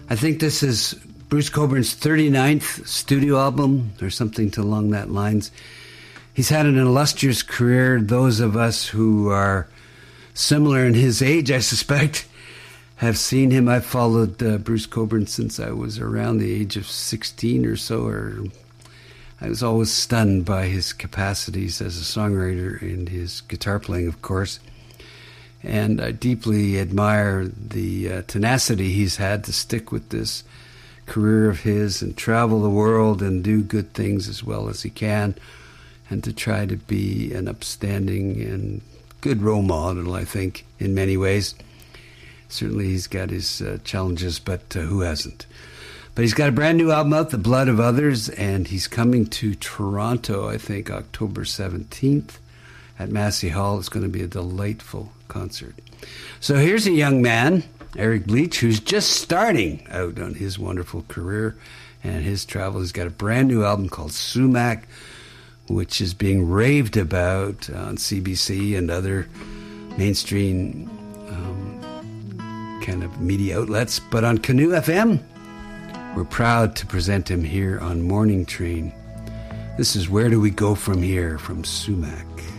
I think this is Bruce Cockburn's 39th studio album or something along that lines. He's had an illustrious career. Those of us who are similar in his age, I suspect, have seen him. I've followed Bruce Cockburn since I was around the age of 16 or so. I was always stunned by his capacities as a songwriter and his guitar playing, of course. And I deeply admire the tenacity he's had to stick with this career of his and travel the world and do good things as well as he can, and to try to be an upstanding and good role model, I think, in many ways. Certainly he's got his challenges, but who hasn't? But he's got a brand new album out, The Blood of Others, and he's coming to Toronto, I think, October 17th at Massey Hall. It's going to be a delightful concert. So here's a young man, Eric Bleach, who's just starting out on his wonderful career and his travel. He's got a brand new album called Sumac, which is being raved about on CBC and other mainstream kind of media outlets. But on Canoe FM, we're proud to present him here on Morning Train. This is Where Do We Go From Here from Sumac.